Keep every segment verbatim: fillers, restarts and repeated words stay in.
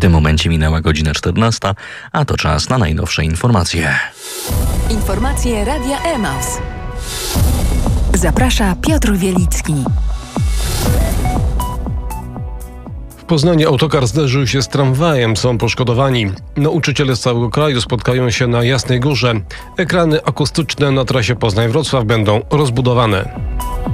tym momencie minęła godzina czternasta, a to czas na najnowsze informacje. Informacje Radia Emaus. Zaprasza Piotr Wielicki. W Poznaniu autokar zderzył się z tramwajem, są poszkodowani. Nauczyciele z całego kraju spotkają się na Jasnej Górze. Ekrany akustyczne na trasie Poznań-Wrocław będą rozbudowane.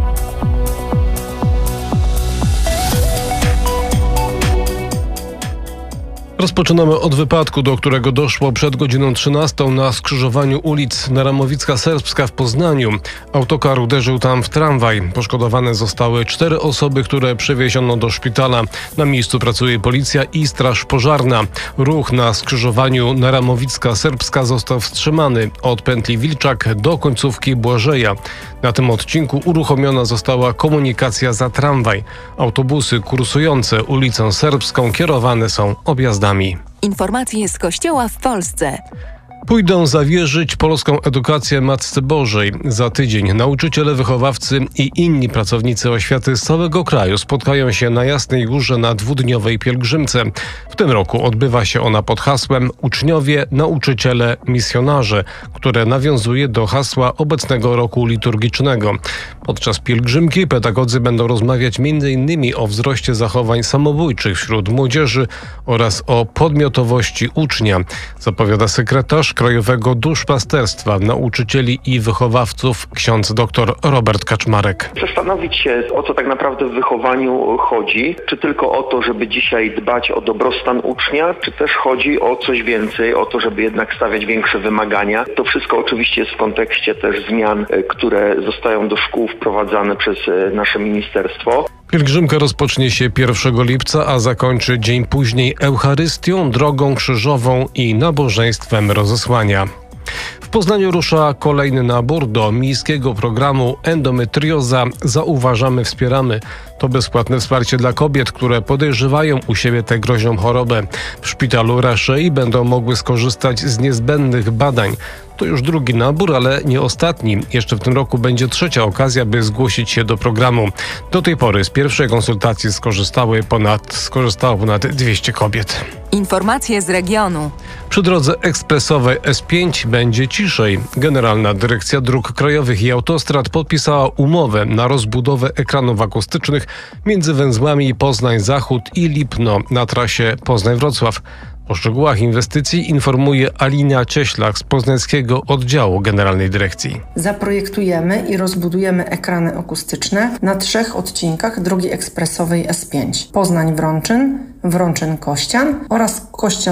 Rozpoczynamy od wypadku, do którego doszło przed godziną trzynastą na skrzyżowaniu ulic Naramowicka Serbska w Poznaniu. Autokar uderzył tam w tramwaj. Poszkodowane zostały cztery osoby, które przewieziono do szpitala. Na miejscu pracuje policja i straż pożarna. Ruch na skrzyżowaniu Naramowicka Serbska został wstrzymany od pętli Wilczak do końcówki Błażeja. Na tym odcinku uruchomiona została komunikacja za tramwaj. Autobusy kursujące ulicą Serbską kierowane są objazdami. Informacje z Kościoła w Polsce. Pójdą zawierzyć polską edukację Matce Bożej. Za tydzień nauczyciele, wychowawcy i inni pracownicy oświaty z całego kraju spotkają się na Jasnej Górze na dwudniowej pielgrzymce. W tym roku odbywa się ona pod hasłem Uczniowie, Nauczyciele, Misjonarze, które nawiązuje do hasła obecnego roku liturgicznego. Podczas pielgrzymki pedagodzy będą rozmawiać między innymi o wzroście zachowań samobójczych wśród młodzieży oraz o podmiotowości ucznia, zapowiada sekretarz Krajowego Duszpasterstwa Nauczycieli i Wychowawców ksiądz dr Robert Kaczmarek. Zastanowić się, o co tak naprawdę w wychowaniu chodzi. Czy tylko o to, żeby dzisiaj dbać o dobrostan ucznia, czy też chodzi o coś więcej, o to, żeby jednak stawiać większe wymagania. To wszystko oczywiście jest w kontekście też zmian, które zostają do szkół wprowadzane przez nasze ministerstwo. Pielgrzymka rozpocznie się pierwszego lipca, a zakończy dzień później Eucharystią, drogą krzyżową i nabożeństwem rozesłania. W Poznaniu rusza kolejny nabór do miejskiego programu Endometrioza Zauważamy, Wspieramy. To bezpłatne wsparcie dla kobiet, które podejrzewają u siebie tę groźną chorobę. W szpitalu Raszei będą mogły skorzystać z niezbędnych badań. To już drugi nabór, ale nie ostatni. Jeszcze w tym roku będzie trzecia okazja, by zgłosić się do programu. Do tej pory z pierwszej konsultacji skorzystały ponad, skorzystało ponad dwieście kobiet. Informacje z regionu. Przy drodze ekspresowej S pięć będzie ciszej. Generalna Dyrekcja Dróg Krajowych i Autostrad podpisała umowę na rozbudowę ekranów akustycznych między węzłami Poznań-Zachód i Lipno na trasie Poznań-Wrocław. O szczegółach inwestycji informuje Alina Cieślak z Poznańskiego Oddziału Generalnej Dyrekcji. Zaprojektujemy i rozbudujemy ekrany akustyczne na trzech odcinkach drogi ekspresowej S pięć. Poznań-Wrączyn, Wrączyn-Kościan oraz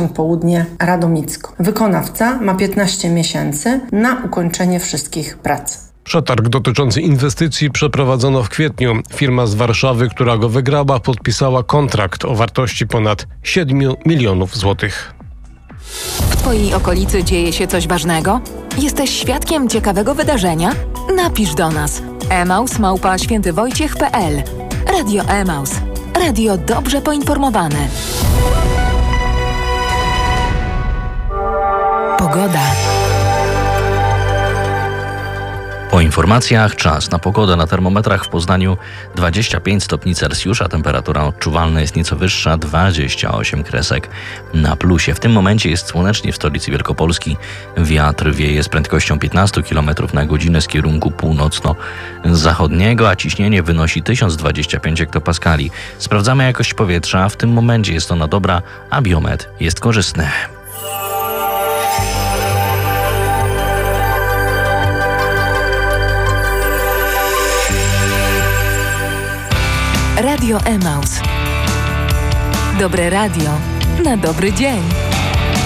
Kościan-Południe-Radomicko. Wykonawca ma piętnaście miesięcy na ukończenie wszystkich prac. Przetarg dotyczący inwestycji przeprowadzono w kwietniu. Firma z Warszawy, która go wygrała, podpisała kontrakt o wartości ponad siedem milionów złotych. W Twojej okolicy dzieje się coś ważnego? Jesteś świadkiem ciekawego wydarzenia? Napisz do nas. emaus małpa świętywojciech kropka pe el. Radio Emaus. Radio dobrze poinformowane. Pogoda. Po informacjach czas na pogodę. Na termometrach w Poznaniu dwadzieścia pięć stopni Celsjusza, temperatura odczuwalna jest nieco wyższa, dwadzieścia osiem kresek na plusie. W tym momencie jest słonecznie w stolicy Wielkopolski. Wiatr wieje z prędkością piętnaście kilometrów na godzinę z kierunku północno-zachodniego, a ciśnienie wynosi tysiąc dwadzieścia pięć hektopaskali. Sprawdzamy jakość powietrza. W tym momencie jest ona dobra, a biometr jest korzystny. Radio Emaus. Dobre radio na dobry dzień.